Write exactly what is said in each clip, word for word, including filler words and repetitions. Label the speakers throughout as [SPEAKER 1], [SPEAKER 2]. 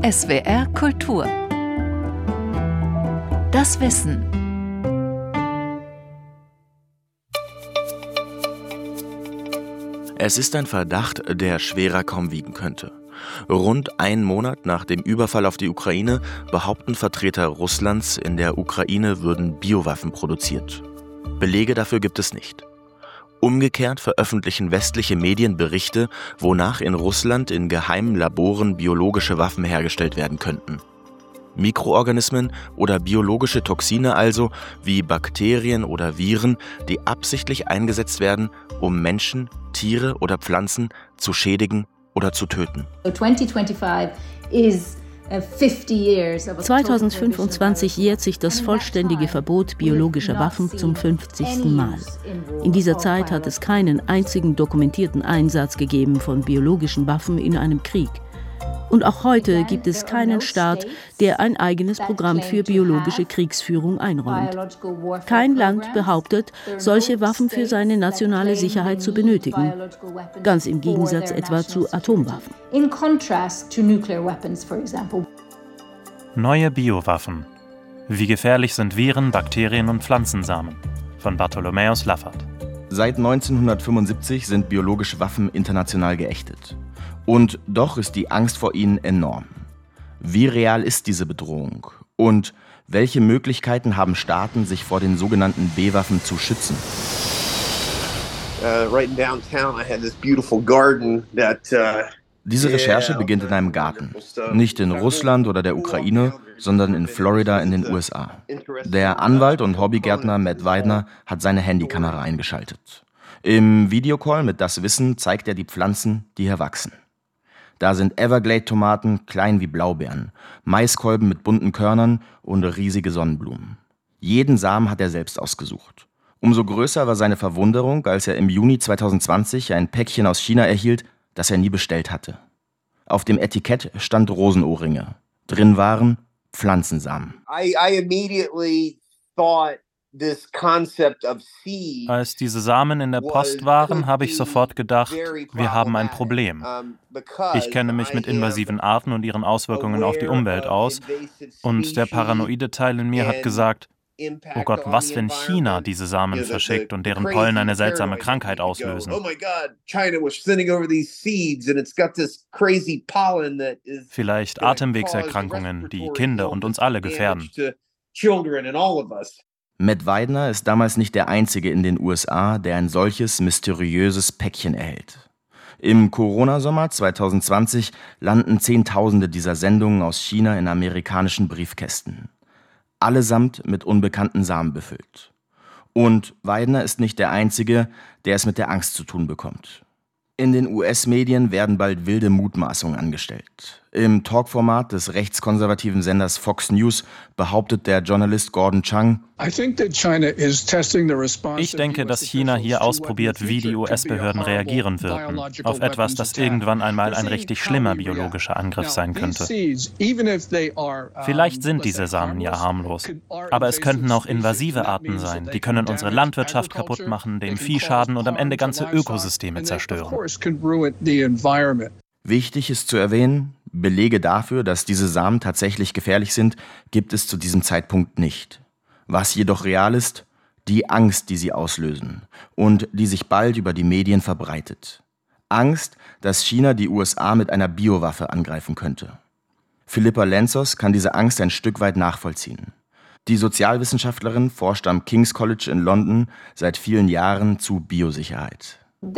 [SPEAKER 1] S W R Kultur. Das Wissen.
[SPEAKER 2] Es ist ein Verdacht, der schwerer kaum wiegen könnte. Rund einen Monat nach dem Überfall auf die Ukraine behaupten Vertreter Russlands, in der Ukraine würden Biowaffen produziert. Belege dafür gibt es nicht. Umgekehrt veröffentlichen westliche Medien Berichte, wonach in Russland in geheimen Laboren biologische Waffen hergestellt werden könnten. Mikroorganismen oder biologische Toxine also, wie Bakterien oder Viren, die absichtlich eingesetzt werden, um Menschen, Tiere oder Pflanzen zu schädigen oder zu töten.
[SPEAKER 3] zweitausendfünfundzwanzig jährt sich das vollständige Verbot biologischer Waffen zum fünfzigsten Mal. In dieser Zeit hat es keinen einzigen dokumentierten Einsatz gegeben von biologischen Waffen in einem Krieg. Und auch heute gibt es keinen Staat, der ein eigenes Programm für biologische Kriegsführung einräumt. Kein Land behauptet, solche Waffen für seine nationale Sicherheit zu benötigen. Ganz im Gegensatz etwa zu Atomwaffen.
[SPEAKER 4] Neue Biowaffen. Wie gefährlich sind Viren, Bakterien und Pflanzensamen? Von Bartholomäus Laffert.
[SPEAKER 2] Seit neunzehnhundertfünfundsiebzig sind biologische Waffen international geächtet. Und doch ist die Angst vor ihnen enorm. Wie real ist diese Bedrohung? Und welche Möglichkeiten haben Staaten, sich vor den sogenannten B-Waffen zu schützen?
[SPEAKER 5] Uh, right in downtown, I had this beautiful garden that, uh
[SPEAKER 2] Diese Recherche beginnt in einem Garten. Nicht in Russland oder der Ukraine, sondern in Florida in den U S A. Der Anwalt und Hobbygärtner Matt Weidner hat seine Handykamera eingeschaltet. Im Videocall mit Das Wissen zeigt er die Pflanzen, die hier wachsen. Da sind Everglade-Tomaten, klein wie Blaubeeren, Maiskolben mit bunten Körnern und riesige Sonnenblumen. Jeden Samen hat er selbst ausgesucht. Umso größer war seine Verwunderung, als er im Juni zweitausendzwanzig ein Päckchen aus China erhielt, das er nie bestellt hatte. Auf dem Etikett stand Rosenohrringe. Drin waren Pflanzensamen.
[SPEAKER 5] I, I immediately thought this concept of seed.
[SPEAKER 4] Als diese Samen in der Post waren, habe ich sofort gedacht, wir haben ein Problem. Ich kenne mich mit invasiven Arten und ihren Auswirkungen auf die Umwelt aus. Und der paranoide Teil in mir hat gesagt, oh Gott, was, wenn China diese Samen verschickt und deren Pollen eine seltsame Krankheit auslösen? Vielleicht Atemwegserkrankungen, die Kinder und uns alle gefährden.
[SPEAKER 2] Matt Weidner ist damals nicht der Einzige in den U S A, der ein solches mysteriöses Päckchen erhält. Im Corona-Sommer zweitausendzwanzig landen Zehntausende dieser Sendungen aus China in amerikanischen Briefkästen. Allesamt mit unbekannten Samen befüllt. Und Weidner ist nicht der Einzige, der es mit der Angst zu tun bekommt. In den U S-Medien werden bald wilde Mutmaßungen angestellt. Im Talkformat des rechtskonservativen Senders Fox News behauptet der Journalist Gordon Chang:
[SPEAKER 4] Ich denke, dass China hier ausprobiert, wie die U S-Behörden reagieren würden, auf etwas, das irgendwann einmal ein richtig schlimmer biologischer Angriff sein könnte. Vielleicht sind diese Samen ja harmlos, aber es könnten auch invasive Arten sein, die können unsere Landwirtschaft kaputt machen, dem Vieh schaden und am Ende ganze Ökosysteme zerstören.
[SPEAKER 2] Wichtig ist zu erwähnen, Belege dafür, dass diese Samen tatsächlich gefährlich sind, gibt es zu diesem Zeitpunkt nicht. Was jedoch real ist, die Angst, die sie auslösen und die sich bald über die Medien verbreitet. Angst, dass China die U S A mit einer Biowaffe angreifen könnte. Philippa Lenzos kann diese Angst ein Stück weit nachvollziehen. Die Sozialwissenschaftlerin forscht am King's College in London seit vielen Jahren zu Biosicherheit.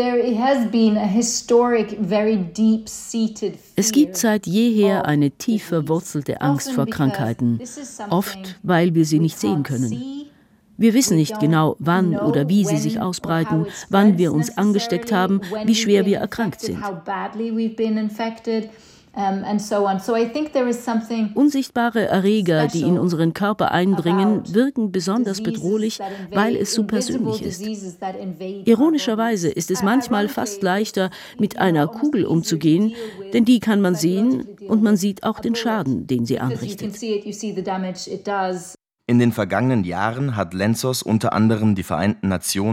[SPEAKER 3] Es gibt seit jeher eine tief verwurzelte Angst vor Krankheiten, oft weil wir sie nicht sehen können. Wir wissen nicht genau, wann oder wie sie sich ausbreiten, wann wir uns angesteckt haben, wie schwer wir erkrankt sind. Unsichtbare Erreger, die in unseren Körper eindringen, wirken besonders bedrohlich, weil es so persönlich ist. Ironischerweise ist es manchmal fast leichter, mit einer Kugel umzugehen, denn die kann man sehen und man sieht auch den Schaden, den sie anrichtet.
[SPEAKER 2] In den vergangenen Jahren hat Lenzos unter anderem die Vereinten Nationen